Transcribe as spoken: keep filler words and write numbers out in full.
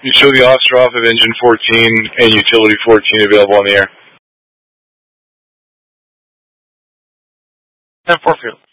You show the officer off of engine fourteen and utility fourteen available on the air. ten four field.